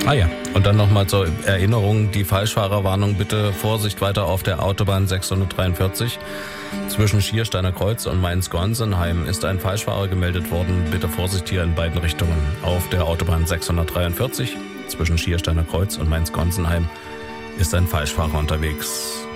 Ah ja. Und dann nochmal zur Erinnerung, die Falschfahrerwarnung, bitte Vorsicht weiter auf der Autobahn 643. Zwischen Schiersteiner Kreuz und Mainz-Gonsenheim ist ein Falschfahrer gemeldet worden. Bitte Vorsicht hier in beiden Richtungen. Auf der Autobahn 643 zwischen Schiersteiner Kreuz und Mainz-Gonsenheim ist ein Falschfahrer unterwegs.